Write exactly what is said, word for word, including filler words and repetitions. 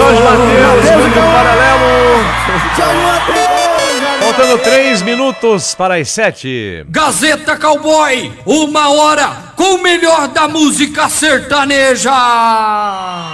Jorge Mateus, Mundo Paralelo. Faltando três minutos para as sete. Gazeta Cowboy, uma hora com o melhor da música sertaneja.